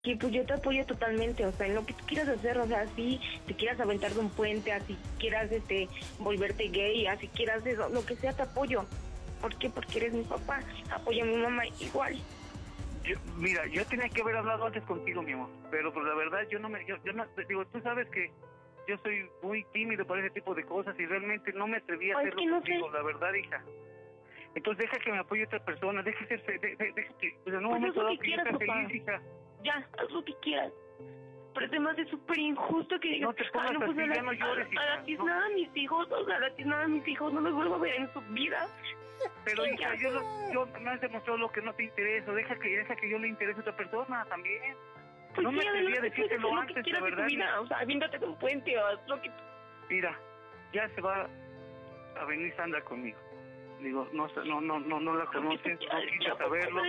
Y pues yo te apoyo totalmente, o sea, en lo que tú quieras hacer, o sea, si te quieras aventar de un puente, así quieras volverte gay, así quieras eso, lo que sea te apoyo. ¿Por qué? Porque eres mi papá, apoyo a mi mamá igual. Mira, yo tenía que haber hablado antes contigo, mi amor, pero pues la verdad yo no, digo, tú sabes que yo soy muy tímido para ese tipo de cosas y realmente no me atreví a hacerlo contigo, la verdad, hija. Entonces deja que me apoye otra persona, deja que, pues en un momento dado que yo sea feliz, hija. Ya, haz lo que quieras. Pero además es súper injusto que digas, no te pongas así, ya no llores, hija. A la tiznada a mis hijos, o sea, a la tiznada a mis hijos, no los vuelvo a ver en su vida. Pero hija, yo me has demostrado lo que no te interesa, deja que yo le interese a otra persona también. Pues no me atreví a decírtelo antes, la verdad. O sea, aviéntate de un puente o haz lo que tú... Mira, ya se va a venir Sandra conmigo. Digo, no la conoces, no quise saberlo.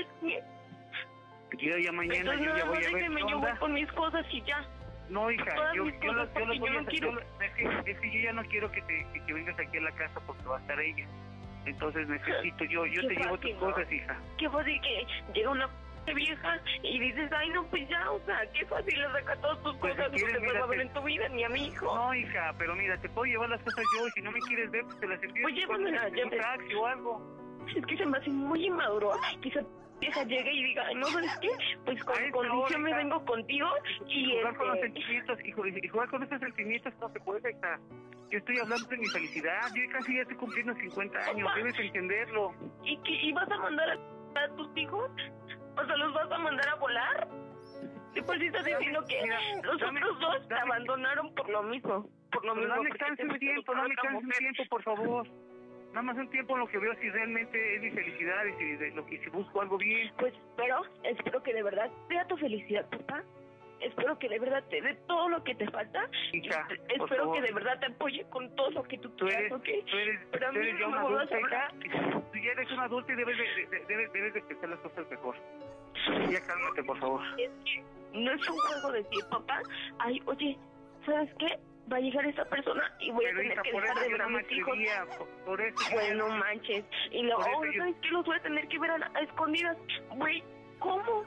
Yo ya mañana entonces, yo ya voy a ver yo voy con mis cosas y ya. No, hija, yo lo voy a hacer. Es que yo ya no quiero que vengas aquí a la casa porque va a estar ella. Entonces necesito, yo te llevo tus cosas, hija. Qué fácil que llega una vieja y dices, ay, no, pues ya, o sea, qué fácil le saca todas tus cosas, no te vuelvo a ver en tu vida, ni a mi hijo. No, hija, pero mira, te puedo llevar las cosas yo, y si no me quieres ver, pues te las envío. Pues llévamela, un taxi o algo. Es que se me hace muy inmaduro, quizá vieja llegue y diga, no, ¿sabes qué? Pues con condición me vengo contigo y jugar con los sentimientos, y jugar con esos sentimientos no se puede, hija. Yo estoy hablando de mi felicidad, yo casi ya estoy cumpliendo 50 años, debes entenderlo. ¿Y vas a mandar a tus hijos? O sea, ¿los vas a mandar a volar? Después estás diciendo que los otros dos te abandonaron por lo mismo. Dame chance un tiempo, por favor. Nada más un tiempo en lo que veo si realmente es mi felicidad y si busco algo bien. Pues espero que de verdad sea tu felicidad, papá. Espero que de verdad te dé todo lo que te falta. Hija, espero que de verdad te apoye con todo lo que tú quieras, ¿ok? Pero a mí no me vuelvas a hablar. Tú ya eres una adulta y debes de pensar las cosas mejor. Ya cálmate, por favor. Es que no es un juego decir, papá, ay, oye, ¿sabes qué? Va a llegar esa persona y voy a tener que dejar de ver a mis hijos. Por eso. Bueno, no manches. Y luego, ¿sabes qué? Los voy a tener que ver a escondidas. Güey, ¿cómo?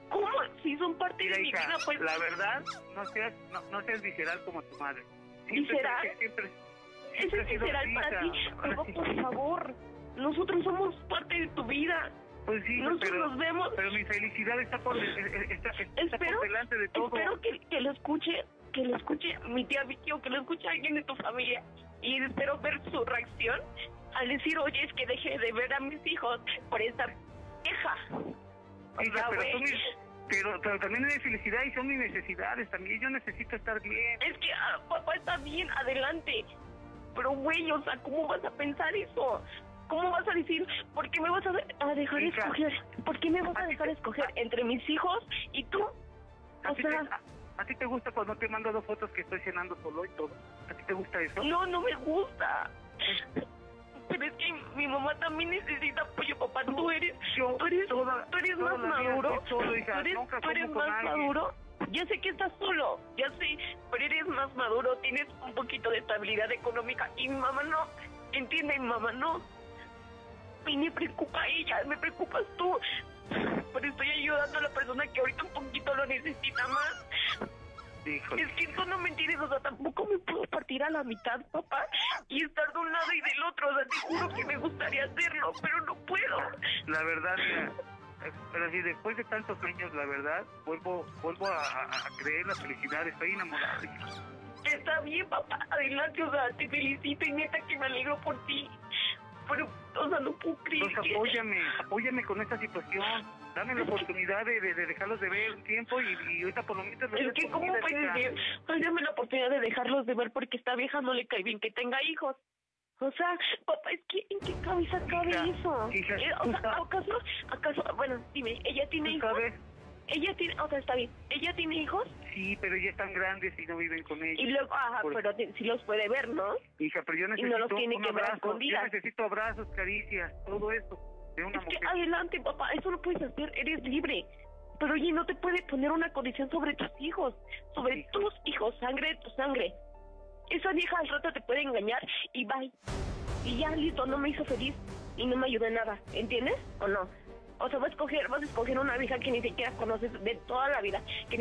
Si son parte de mi vida, pues... La verdad, no seas visceral como tu madre. ¿Visceral? ¿Eso es visceral para ti? Pero, por favor, nosotros somos parte de tu vida. Pues sí, nosotros nos vemos. Pero mi felicidad está por delante de todo. Espero que lo escuche mi tía Vicky o que lo escuche alguien de tu familia. Y espero ver su reacción al decir, oye, es que deje de ver a mis hijos por esta vieja. Hija, pero también es felicidad y son mis necesidades también. Yo necesito estar bien. Es que papá está bien, adelante. Pero güey, o sea, ¿cómo vas a pensar eso? ¿Cómo vas a decir, por qué me vas a dejar escoger? ¿Por qué me vas a dejar escoger entre mis hijos y tú? O sea... ¿A ti te gusta cuando te mando 2 fotos que estoy cenando solo y todo? ¿A ti te gusta eso? No me gusta. Pero es que mi mamá también necesita apoyo, papá. Tú eres más maduro. Tú eres más maduro. Ya sé que estás solo, ya sé, pero eres más maduro, tienes un poquito de estabilidad económica y mi mamá no. ¿Entiende? Mi mamá no. Y me preocupa ella, me preocupas tú. Pero estoy ayudando a la persona que ahorita un poquito lo necesita más. Híjole. Es que tú no me entiendes, o sea, tampoco me puedo partir a la mitad, papá, y estar de un lado y del otro, o sea, te juro que me gustaría hacerlo, pero no puedo. La verdad, mira, pero si después de tantos años, la verdad, vuelvo a creer la felicidad, estoy enamorado. Está bien, papá, adelante, o sea, te felicito y neta que me alegro por ti. Pero, o sea, no puedo creer. Pues apóyame con esta situación. Dame la oportunidad de dejarlos de ver un tiempo y ahorita por lo menos... Es que, ¿cómo puedes decir? Dame la oportunidad de dejarlos de ver porque esta vieja no le cae bien que tenga hijos. O sea, papá, es que ¿en qué cabeza cabe eso? O sea, ¿acaso? Bueno, dime, ¿ella tiene hijos? ¿Sabes? Ella tiene, o sea, está bien, ¿ella tiene hijos? Sí, pero ya están grandes y no viven con ellos. Y luego, pero sí los puede ver, ¿no? Hija, pero yo necesito y no los tiene que ver escondidas. Yo necesito abrazos, caricias, todo eso de una mujer. Que adelante, papá, eso lo puedes hacer, eres libre. Pero oye, no te puede poner una condición sobre tus hijos, sobre tus hijos, sangre de tu sangre. Esa vieja al rato te puede engañar y bye. Y ya, listo, no me hizo feliz y no me ayudó en nada, ¿entiendes? ¿O no? O sea, vas a escoger una vieja que ni siquiera conoces de toda la vida, que